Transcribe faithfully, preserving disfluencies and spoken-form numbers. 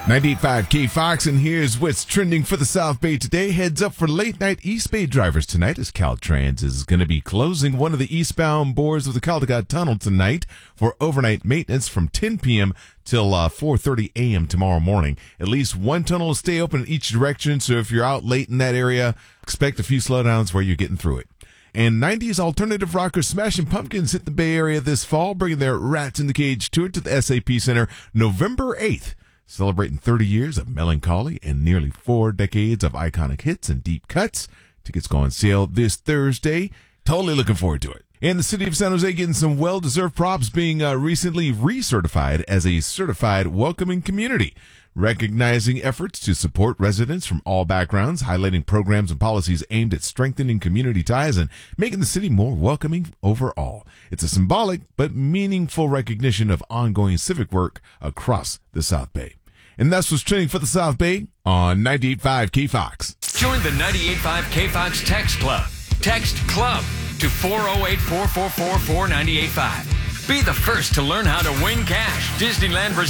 ninety-eight point five K Fox, and here's what's trending for the South Bay today. Heads up for late-night East Bay drivers tonight as Caltrans is going to be closing one of the eastbound bores of the Caldecott Tunnel tonight for overnight maintenance from ten p.m. till uh, four thirty a.m. tomorrow morning. At least one tunnel will stay open in each direction, so if you're out late in that area, expect a few slowdowns where you're getting through it. And nineties alternative rockers Smashing Pumpkins hit the Bay Area this fall, bringing their Rats in the Cage tour to the S A P Center November eighth. Celebrating thirty years of melancholy and nearly four decades of iconic hits and deep cuts. Tickets go on sale this Thursday. Totally looking forward to it. And the city of San Jose getting some well-deserved props, being uh, recently recertified as a certified welcoming community, recognizing efforts to support residents from all backgrounds, highlighting programs and policies aimed at strengthening community ties and making the city more welcoming overall. It's a symbolic but meaningful recognition of ongoing civic work across the South Bay. And that's what's trending for the South Bay on ninety-eight point five K Fox. Join the ninety-eight point five K Fox Text Club. Text CLUB to four oh eight, four four four, four nine eight five. Be the first to learn how to win cash. Disneyland